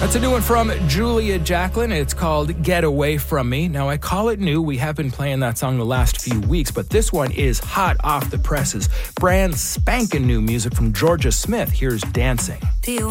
That's a new one from Julia Jacklin. It's called Get Away From Me. Now, I call it new. We have been playing that song the last few weeks, but this one is hot off the presses. Brand spanking new music from Georgia Smith. Here's Dancing. Do you